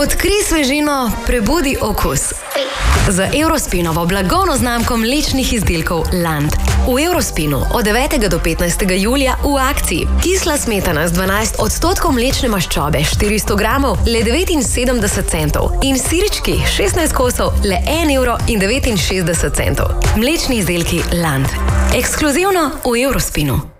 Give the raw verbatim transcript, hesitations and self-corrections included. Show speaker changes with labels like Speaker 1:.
Speaker 1: Odkrij svežino, prebudi okus. Z Eurospinovo blagovno znamko mlečnih izdelkov Land. V Eurospinu od devetega do petnajstega julija v akciji. Kisla smetana z dvanajst odstotkov mlečne maščobe, štiristo gramov, le devetinsedemdeset centov. In sirčki, šestnajst kosov, le en evro in devetinšestdeset centov. Mlečni izdelki Land. Ekskluzivno v Eurospinu.